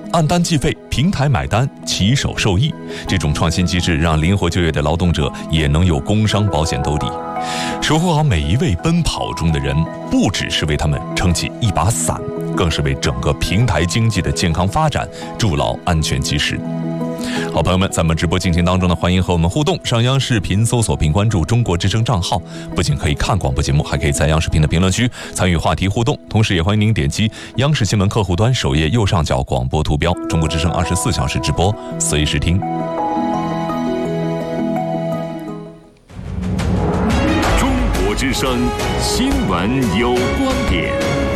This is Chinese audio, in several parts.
按单计费、平台买单、骑手受益，这种创新机制让灵活就业的劳动者也能有工伤保险兜底。守护好每一位奔跑中的人，不只是为他们撑起一把伞，更是为整个平台经济的健康发展筑牢安全基石。好朋友们，在我们直播进行当中呢，欢迎和我们互动。上央视频搜索并关注中国之声账号，不仅可以看广播节目，还可以在央视频的评论区参与话题互动。同时也欢迎您点击央视新闻客户端首页右上角广播图标，中国之声24小时直播，随时听。 中国之声新闻有观点。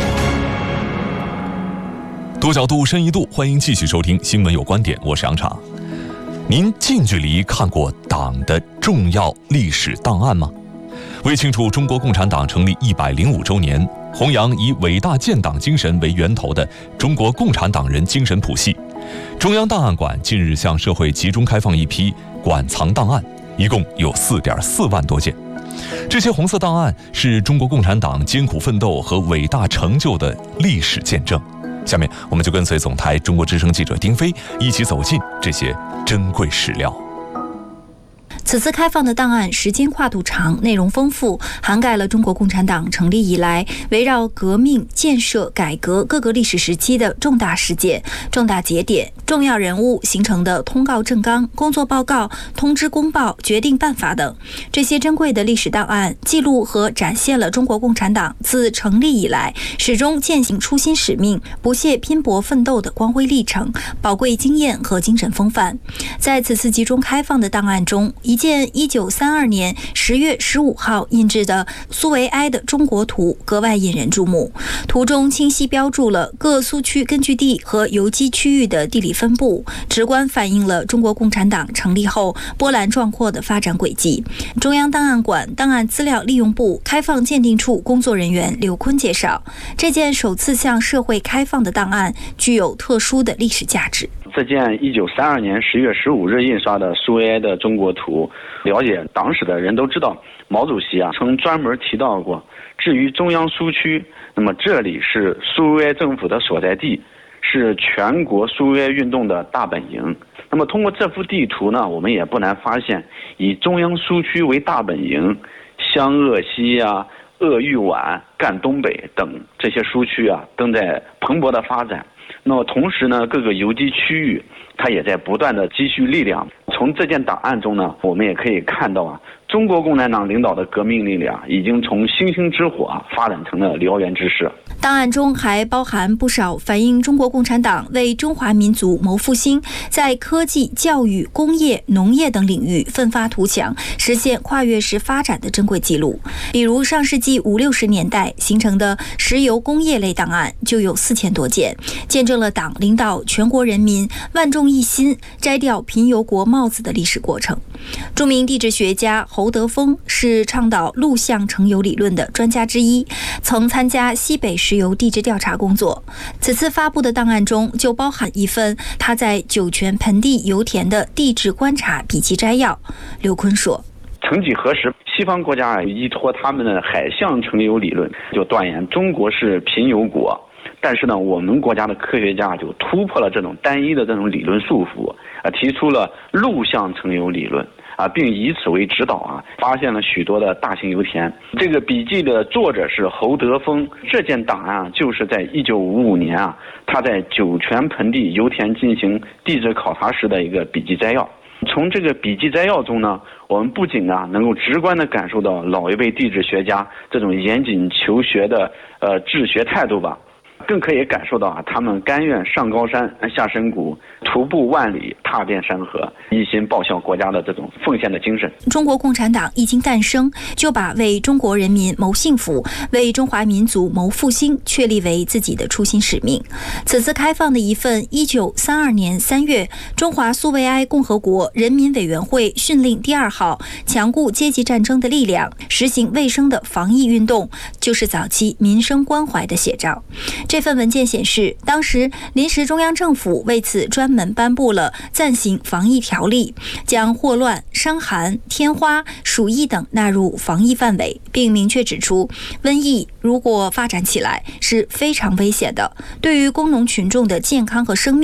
多角度深一度，欢迎继续收听新闻有观点，我是杨茶。您近距离看过党的重要历史档案吗？为庆祝中国共产党成立105周年，弘扬以伟大建党精神为源头的中国共产党人精神谱系，中央档案馆近日向社会集中开放一批馆藏档案，一共有4.4万多件。这些红色档案是中国共产党艰苦奋斗和伟大成就的历史见证。下面我们就跟随总台中国之声记者丁飞一起走进这些珍贵史料。 此次开放的档案时间跨度长，内容丰富，涵盖了中国共产党成立以来围绕革命、建设、改革各个历史时期的重大事件、重大节点、重要人物形成的通告政纲、工作报告、通知公报、决定办法等。这些珍贵的历史档案记录和展现了中国共产党自成立以来始终践行初心使命、不懈拼搏奋斗的光辉历程、宝贵经验和精神风范。在此次集中开放的档案中，一件1932年10月15号印制的苏维埃的中国图格外引人注目。图中清晰标注了各苏区根据地和游击区域的地理分布，直观反映了中国共产党成立后波澜壮阔的发展轨迹。中央档案馆档案资料利用部开放鉴定处工作人员刘坤介绍，这件首次向社会开放的档案具有特殊的历史价值。 这件1932年10月15日印刷的苏维埃的中国图，了解党史的人都知道，毛主席曾专门提到过，至于中央苏区，那么这里是苏维埃政府的所在地，是全国苏维埃运动的大本营。那么通过这幅地图呢，我们也不难发现，以中央苏区为大本营，湘鄂西鄂豫皖、赣东北等这些苏区正在蓬勃的发展。那么同时呢，各个游击区域它也在不断的积蓄力量。从这件档案中呢，我们也可以看到中国共产党领导的革命力量已经从星星之火发展成了燎原之势。 档案中还包含不少反映中国共产党为中华民族谋复兴，在科技、教育、工业、农业等领域奋发图强，实现跨越式发展的珍贵记录。比如上世纪50、60年代形成的石油工业类档案就有4000多件，见证了党领导全国人民万众一心摘掉贫油国帽子的历史过程。著名地质学家侯德峰是倡导陆相成油理论的专家之一，曾参加西北石油地质调查工作。此次发布的档案中就包含一份他在酒泉盆地油田的地质观察笔记摘要。刘坤说， 曾几何时，西方国家依托他们的海相成油理论，就断言中国是贫油国。但是呢，我们国家的科学家就突破了这种单一的这种理论束缚，提出了陆相成油理论，并以此为指导发现了许多的大型油田。这个笔记的作者是侯德峰，这件档案就是在1955年他在酒泉盆地油田进行地质考察时的一个笔记摘要。从这个笔记摘要中呢，我们不仅能够直观地感受到老一辈地质学家这种严谨求学的治学态度吧，更可以感受到他们甘愿上高山下深谷，徒步万里踏遍山河，一心报效国家的这种奉献的精神。 中国共产党一经诞生，就把为中国人民谋幸福、为中华民族谋复兴确立为自己的初心使命。此次开放的一份1932年3月中华苏维埃共和国人民委员会训令第2号强固阶级战争的力量，实行卫生的防疫运动，就是早期民生关怀的写照。这份文件显示，当时临时中央政府为此专门颁布了暂行防疫条例，将霍乱、伤寒、天花、鼠疫等纳入防疫范围，并明确指出，瘟疫如果发展起来是非常危险的，对于工农群众的健康和生命